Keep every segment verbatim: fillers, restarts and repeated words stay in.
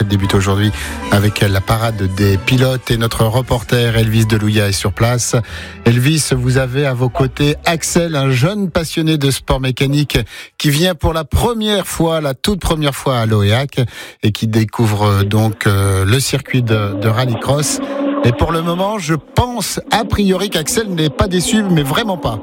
débute aujourd'hui avec la parade des pilotes et notre reporter Elvis Delouya est sur place. Elvis, vous avez à vos côtés Axel, un jeune passionné de sport mécanique qui vient pour la première fois, la toute première fois à Loéac et qui découvre donc euh, le circuit de, de rallycross. Et pour le moment, je pense a priori qu'Axel n'est pas déçu, mais vraiment pas.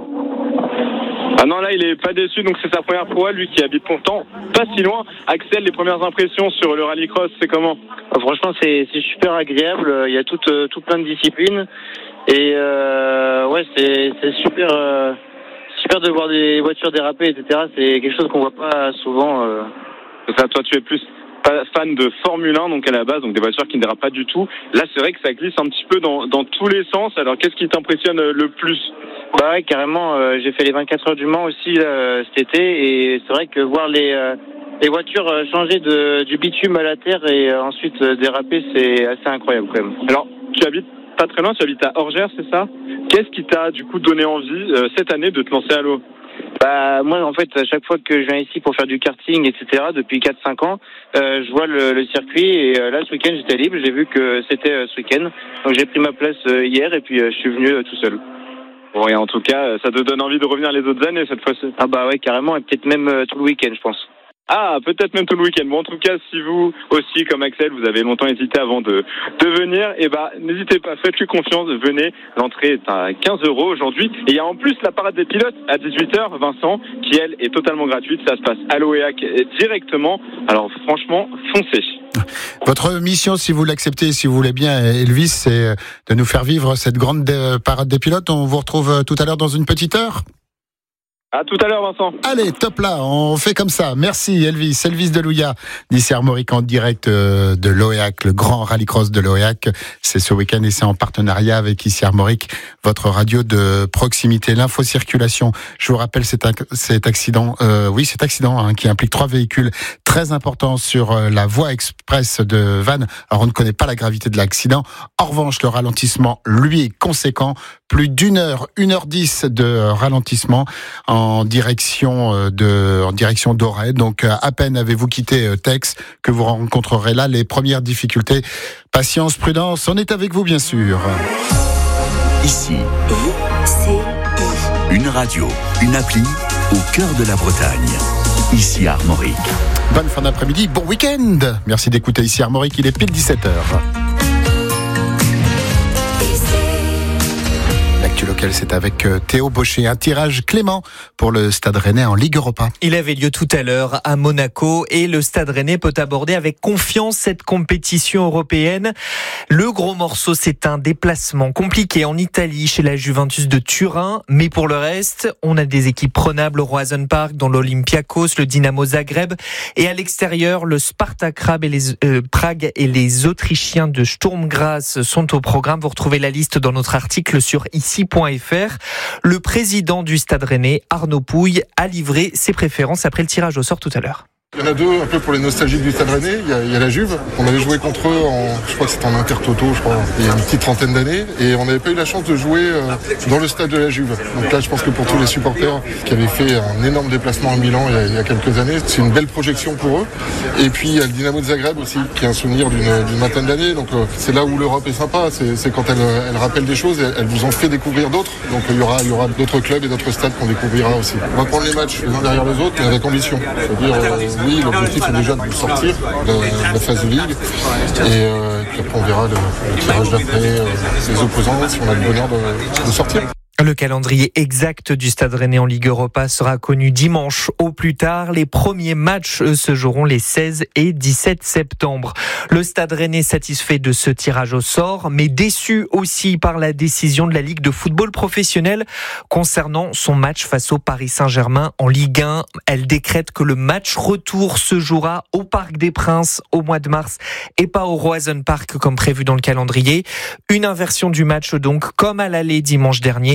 Ah non, là il est pas déçu, donc c'est sa première fois, lui qui habite pourtant pas si loin. Axel, les premières impressions sur le rallycross, c'est comment ? Franchement, c'est, c'est super agréable, il y a tout, euh, tout plein de disciplines et euh, ouais, c'est, c'est super, euh, super de voir des voitures déraper, et cetera. C'est quelque chose qu'on voit pas souvent. Euh... C'est ça, toi tu es plus fan de Formule un, donc à la base, donc des voitures qui ne dérapent pas du tout. Là, c'est vrai que ça glisse un petit peu dans, dans tous les sens. Alors, qu'est-ce qui t'impressionne le plus ? Bah ouais, carrément. Euh, j'ai fait les vingt-quatre heures du Mans aussi là, cet été, et c'est vrai que voir les euh, les voitures changer de du bitume à la terre et euh, ensuite euh, déraper, c'est assez incroyable quand même. Alors, tu habites pas très loin, tu habites à Orgères, c'est ça ? Qu'est-ce qui t'a du coup donné envie euh, cette année de te lancer à l'eau ? Bah moi en fait à chaque fois que je viens ici pour faire du karting et cetera depuis quatre cinq ans euh, je vois le, le circuit et euh, là ce week-end j'étais libre, j'ai vu que c'était euh, ce week-end donc j'ai pris ma place euh, hier et puis euh, je suis venu euh, tout seul. Bon et en tout cas ça te donne envie de revenir les autres années cette fois-ci ? Ah bah ouais carrément et peut-être même euh, tout le week-end je pense. Ah, peut-être même tout le week-end. Bon, en tout cas, si vous aussi, comme Axel, vous avez longtemps hésité avant de, de venir, eh ben, n'hésitez pas, faites-lui confiance, venez. L'entrée est à quinze euros aujourd'hui. Et il y a en plus la parade des pilotes à dix-huit heures, Vincent, qui elle est totalement gratuite. Ça se passe à Loéac directement. Alors, franchement, foncez. Votre mission, si vous l'acceptez, si vous voulez bien, Elvis, c'est de nous faire vivre cette grande parade des pilotes. On vous retrouve tout à l'heure dans une petite heure. À tout à l'heure, Vincent. Allez, top là, on fait comme ça. Merci Elvis, Elvis Delouya, d'ici Armorique en direct de Loéac, le grand rallycross de Loéac. C'est ce week-end et c'est en partenariat avec ici Armorique, votre radio de proximité. L'info-circulation, je vous rappelle cet, cet accident, euh, oui cet accident hein, qui implique trois véhicules très importants sur la voie express de Vannes. Alors on ne connaît pas la gravité de l'accident. En revanche, le ralentissement, lui, est conséquent. Plus d'une heure, une heure dix de ralentissement en direction de, en direction d'Auray. Donc, à peine avez-vous quitté Tex que vous rencontrerez là les premières difficultés. Patience, prudence, on est avec vous, bien sûr. Ici, une radio, une appli au cœur de la Bretagne. Ici Armorique. Bonne fin d'après-midi, bon week-end. Merci d'écouter ici Armorique, il est pile dix-sept heures. L'actu local, c'est avec Théo Baucher. Un tirage clément pour le Stade Rennais en Ligue Europa. Il avait lieu tout à l'heure à Monaco et le Stade Rennais peut aborder avec confiance cette compétition européenne. Le gros morceau, c'est un déplacement compliqué en Italie chez la Juventus de Turin. Mais pour le reste, on a des équipes prenables au Roazhon Park, dans l'Olympiakos, le Dynamo Zagreb. Et à l'extérieur, le Spartak Prague et les, euh, Prague et les Autrichiens de Sturm Graz sont au programme. Vous retrouvez la liste dans notre article sur ici point f r. Le président du Stade Rennais, Arnaud Pouille, a livré ses préférences après le tirage au sort tout à l'heure. Il y en a deux, un peu pour les nostalgiques du Stade Rennais. Il y a, il y a la Juve. On avait joué contre eux, en, je crois que c'était en Intertoto, je crois, il y a une petite trentaine d'années. Et on n'avait pas eu la chance de jouer euh, dans le stade de la Juve. Donc là, je pense que pour tous les supporters qui avaient fait un énorme déplacement à Milan il y a, il y a quelques années, c'est une belle projection pour eux. Et puis, il y a le Dynamo de Zagreb aussi, qui est un souvenir d'une, d'une vingtaine d'années. Donc euh, c'est là où l'Europe est sympa. C'est, c'est quand elle, elle rappelle des choses, elle, elle vous en fait découvrir d'autres. Donc il y aura, il y aura d'autres clubs et d'autres stades qu'on découvrira aussi. On va prendre les matchs les uns derrière les autres, mais avec ambition. C'est-à-dire, euh, oui, l'objectif est déjà de sortir de la phase de ligue et, euh, et puis après on verra le, le tirage d'après euh, les opposants si on a le bonheur de, de sortir. Le calendrier exact du Stade Rennais en Ligue Europa sera connu dimanche au plus tard. Les premiers matchs eux, se joueront les seize et dix-sept septembre. Le Stade Rennais satisfait de ce tirage au sort, mais déçu aussi par la décision de la Ligue de football professionnel concernant son match face au Paris Saint-Germain en Ligue un. Elle décrète que le match retour se jouera au Parc des Princes au mois de mars et pas au Roazhon Park comme prévu dans le calendrier. Une inversion du match donc, comme à l'aller dimanche dernier.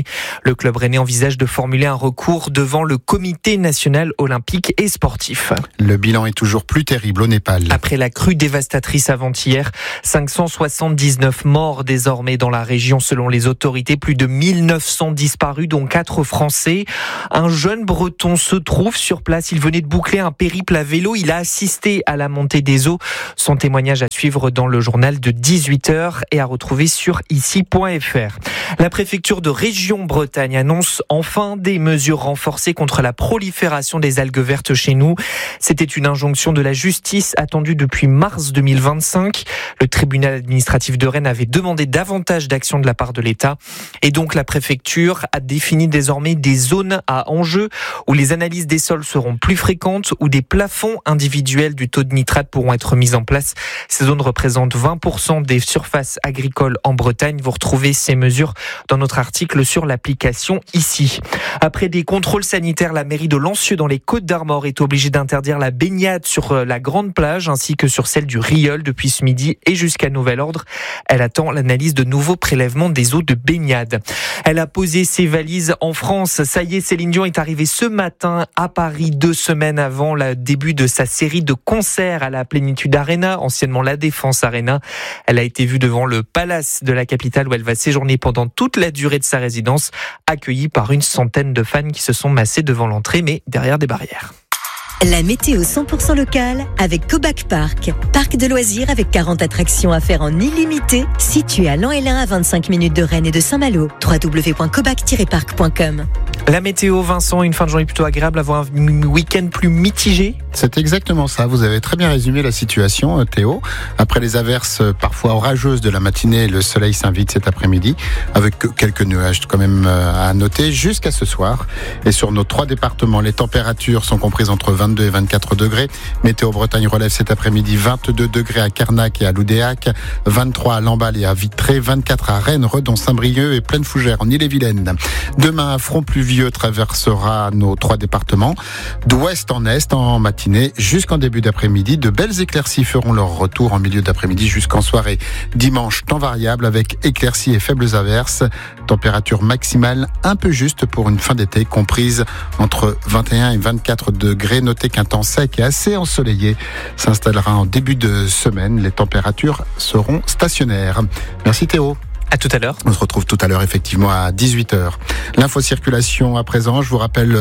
Le club rennais envisage de formuler un recours devant le Comité national olympique et sportif. Le bilan est toujours plus terrible au Népal. Après la crue dévastatrice avant-hier, cinq cent soixante-dix-neuf morts désormais dans la région selon les autorités, plus de mille neuf cents disparus dont quatre Français. Un jeune Breton se trouve sur place, il venait de boucler un périple à vélo, il a assisté à la montée des eaux. Son témoignage à suivre dans le journal de dix-huit heures et à retrouver sur ici point f r. La préfecture de région Bretagne annonce enfin des mesures renforcées contre la prolifération des algues vertes chez nous. C'était une injonction de la justice attendue depuis mars deux mille vingt-cinq. Le tribunal administratif de Rennes avait demandé davantage d'actions de la part de l'État. Et donc la préfecture a défini désormais des zones à enjeu où les analyses des sols seront plus fréquentes, où des plafonds individuels du taux de nitrate pourront être mis en place. Ces zones représentent vingt pour cent des surfaces agricoles en Bretagne. Vous retrouvez ces mesures dans notre article sur l'application ici. Après des contrôles sanitaires, la mairie de Lancieux dans les Côtes-d'Armor est obligée d'interdire la baignade sur la grande plage ainsi que sur celle du Rieul depuis ce midi et jusqu'à nouvel ordre. Elle attend l'analyse de nouveaux prélèvements des eaux de baignade. Elle a posé ses valises en France. Ça y est, Céline Dion est arrivée ce matin à Paris, deux semaines avant le début de sa série de concerts à la Plénitude Arena, anciennement la Défense Arena. Elle a été vue devant le palace de la capitale où elle va séjourner pendant toute la durée de sa résidence, accueillie par une centaine de fans qui se sont massés devant l'entrée, mais derrière des barrières. La météo cent pour cent locale avec Cobac Park. Parc de loisirs avec quarante attractions à faire en illimité, situé à Lan-Hélin à vingt-cinq minutes de Rennes et de Saint-Malo. w w w point cobac tiret parc point com. La météo, Vincent, une fin de journée plutôt agréable, avoir un week-end plus mitigé. C'est exactement ça. Vous avez très bien résumé la situation, Théo. Après les averses parfois orageuses de la matinée, le soleil s'invite cet après-midi, avec quelques nuages quand même à noter jusqu'à ce soir. Et sur nos trois départements, les températures sont comprises entre vingt-deux et vingt-quatre degrés. Météo Bretagne relève cet après-midi vingt-deux degrés à Carnac et à Loudéac, vingt-trois à Lamballe et à Vitré, vingt-quatre à Rennes, Redon, Saint-Brieuc et Plaine-Fougère en Ille-et-Vilaine. Demain, un front pluvieux traversera nos trois départements, d'ouest en est en matinée jusqu'en début d'après-midi. De belles éclaircies feront leur retour en milieu d'après-midi jusqu'en soirée. Dimanche, temps variable avec éclaircies et faibles averses. Température maximale un peu juste pour une fin d'été comprise entre vingt et un et vingt-quatre degrés. Notez qu'un temps sec et assez ensoleillé s'installera en début de semaine. Les températures seront stationnaires. Merci Théo. À tout à l'heure. On se retrouve tout à l'heure effectivement à dix-huit heures. L'info circulation à présent. Je vous rappelle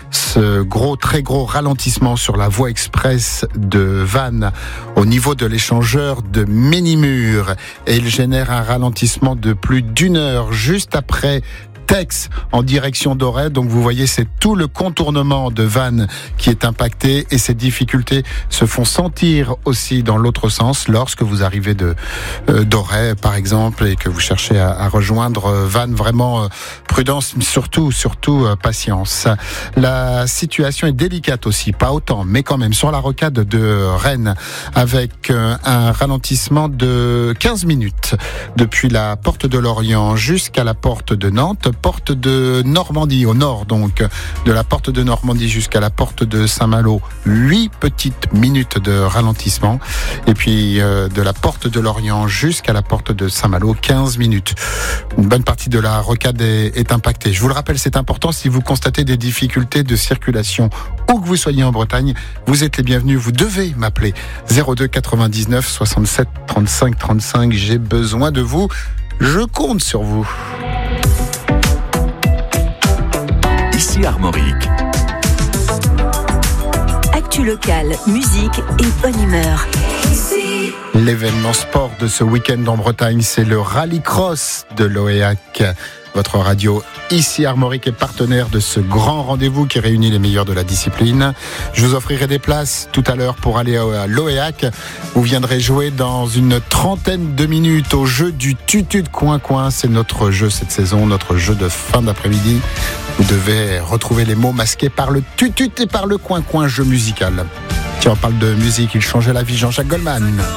ce gros, très gros ralentissement sur la voie express de Vannes au niveau de l'échangeur de Ménimur. Et il génère un ralentissement de plus d'une heure juste après Tex en direction d'Auray. Donc vous voyez, c'est tout le contournement de Vannes qui est impacté et ces difficultés se font sentir aussi dans l'autre sens lorsque vous arrivez de euh, d'Auray par exemple et que vous cherchez à, à rejoindre Vannes. Vraiment euh, prudence, surtout surtout euh, patience. La situation est délicate aussi, pas autant, mais quand même sur la rocade de Rennes avec euh, un ralentissement de quinze minutes depuis la porte de Lorient jusqu'à la porte de Nantes. Porte de Normandie, au nord donc, de la porte de Normandie jusqu'à la porte de Saint-Malo, huit petites minutes de ralentissement. Et puis euh, de la porte de Lorient jusqu'à la porte de Saint-Malo, quinze minutes. Une bonne partie de la rocade est, est impactée. Je vous le rappelle, c'est important, si vous constatez des difficultés de circulation, où que vous soyez en Bretagne, vous êtes les bienvenus, vous devez m'appeler. zéro deux quatre-vingt-dix-neuf soixante-sept trente-cinq trente-cinq, j'ai besoin de vous, je compte sur vous. Ici Armorique. Actu locale, musique et bonne humeur. L'événement sport de ce week-end en Bretagne, c'est le Rallycross de l'Oéac. Votre radio ici Armorique est partenaire de ce grand rendez-vous qui réunit les meilleurs de la discipline. Je vous offrirai des places tout à l'heure pour aller à l'Oéac. Vous viendrez jouer dans une trentaine de minutes au jeu du tutu de coin-coin. C'est notre jeu cette saison, notre jeu de fin d'après-midi. Vous devez retrouver les mots masqués par le tutut et par le coin-coin, jeu musical. Tiens, on parle de musique, il changeait la vie, Jean-Jacques Goldman.